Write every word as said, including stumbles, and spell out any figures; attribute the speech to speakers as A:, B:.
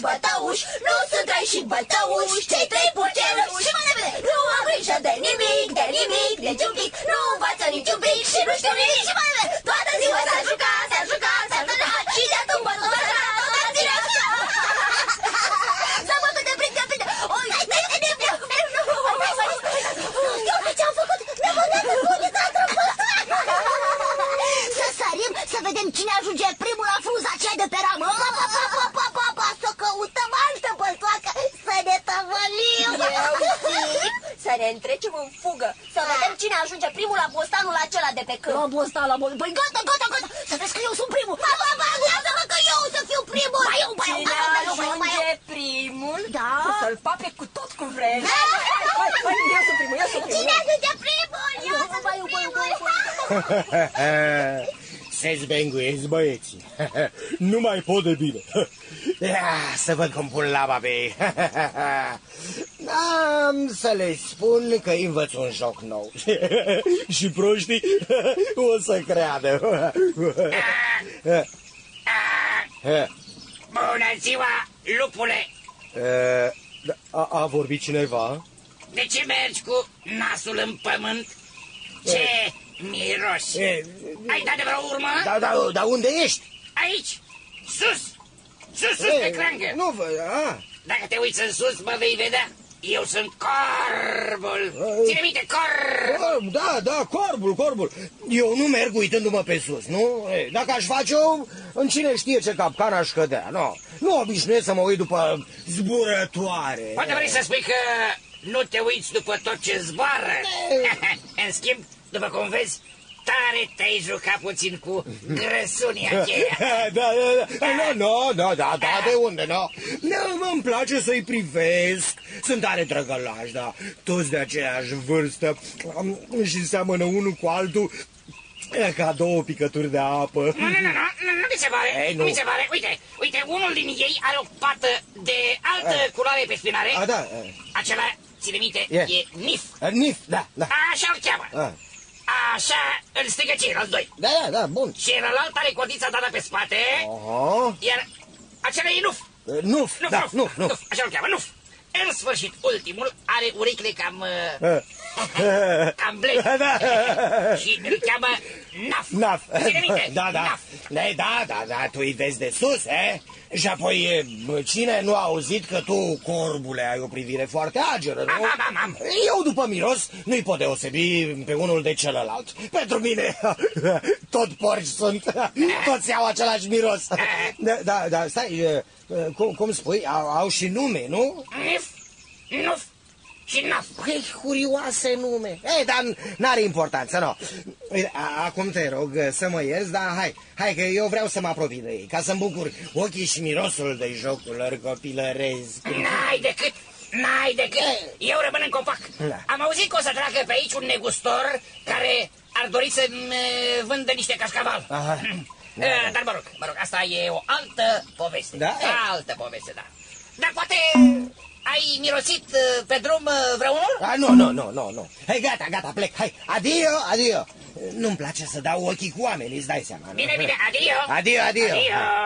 A: bătăuși, nu sunt trei și bătăuși, cei trei purceluși. Și mai repede, nu am grijă de nimic, de nimic, niciun pic, nu învață niciun pic și nu știu nimic. Și mai repede, toată ziua s-a jucat, s-a jucat, s-a jucat și de atunci bă, toată ziua. S-a bătut de prinde, prinde. Oi, uite ce-am făcut, ne-am băgat în bunica Să sărim, să vedem cine ajunge primul la frunza aceea de pe ramă. Pa, pa, pa, pa, pa, pa, pa, să căutăm altă băltoacă, să ne tăvălim.
B: Eu zic să ne întrecem în fugă, să vedem cine ajunge primul la bostanul acela de pe câmp.
A: La bostan, la bostan, păi gata, gata, gata, să vezi că eu sunt primul. Pa, pa, pa, lasă-mă că eu o să fiu primul. Ba eu, ba eu,
B: Cine
A: ba eu, ba eu, ba eu, ba eu.
B: ajunge primul,
A: Da.
B: să-l pape cu tot cu vreme. Hai, hai, eu sunt primul, eu sunt primul.
A: Cine ajunge primul? Eu sunt primul.
C: Se zbenguiesc băieții. Nu mai pot de bine. Ia, să văd cum pun laba pe ei. Am să le spun că îi învăț un joc nou. Și proștii o să creadă.
D: Bună ziua, lupule!
C: A, a vorbit cineva?
D: De ce mergi cu nasul în pământ? Ce miros!
C: E,
D: Ai dat de vreo urmă?
C: Da, da, da, unde ești?
D: Aici! Sus! Sus, sus,
C: E,
D: pe crangă!
C: Nu văd, a.
D: Dacă te uiți în sus, mă vei vedea. Eu sunt corbul! Ține minte, corb!
C: Da, da, corbul, corbul. Eu nu merg uitându-mă pe sus, nu? E, dacă aș face-o, în cine știe ce capcan aș cădea, nu? Nu obișnuiesc să mă uit după zburătoare.
D: Poate vrei să spui că nu te uiți după tot ce zboară? În schimb, după cum vezi, tare te-ai jucat puțin cu grăsunia aceea.
C: Da, da, da, nu, nu, nu, da, da, de unde, nu? Nu, îmi place să-i privesc, sunt tare drăgălași, da, toți de aceeași vârstă și seamănă unul cu altul ca două picături de apă.
D: Nu, nu, nu, nu, nu mi se pare,
C: Ei,
D: nu
C: nu
D: mi se pare, uite, uite, unul din ei are o pată de altă culoare pe spinare.
C: A, da.
D: Acela, ține minte,
C: E.
D: e Nif.
C: Nif, da, da.
D: Așa-l cheamă.
C: A.
D: Așa îl strigă ceilalți doi.
C: Da, da, da, bun.
D: Și celălalt are codița dată pe spate,
C: Aha.
D: iar acela e Nuf.
C: Nuf,
D: Nuf,
C: da,
D: Nuf,
C: Nuf, Nuf.
D: Nuf, așa-l cheamă, Nuf. În sfârșit, ultimul are urechile cam... cam blede.
C: Da.
D: Și îl cheamă Naf.
C: Naf.
D: Ține minte,
C: Da, da.
D: Naf.
C: Da, da, da, tu îi vezi de sus, eh? Și apoi, cine nu a auzit că tu, corbule, ai o privire foarte ageră, nu?
D: Am, am, am.
C: Eu, după miros, nu-i pot deosebi pe unul de celălalt. Pentru mine, tot porci sunt, toți au același miros. Da, da, da, stai, cum, cum spui, au, au și nume, nu?
D: Nif, Nuf și Naf.
C: Păi, curioase nume. Ei, dar n-are importanță, nu. Uite, acum te rog să mă ierți, dar hai, hai că eu vreau să mă apropii de ei, ca să-mi bucur ochii și mirosul de jocul lor copilăresc.
D: N-ai decât, n-ai decât. Eu rămân în copac.
C: Da.
D: Am auzit că o să treacă pe aici un negustor care ar dori să-mi vândă niște cașcaval.
C: Aha.
D: Da, da. Dar mă rog, mă rog, asta e o altă poveste.
C: Da?
D: Altă poveste, da. Dar poate ai mirosit pe drum vreunul?
C: A, nu, nu, nu, nu, nu. Hai, gata, gata, plec, hai, adio, adio. Nu-mi place să dau ochii cu oamenii, îți dai seama. Nu?
D: Bine, bine, adio.
C: Adio, adio.
D: Adio.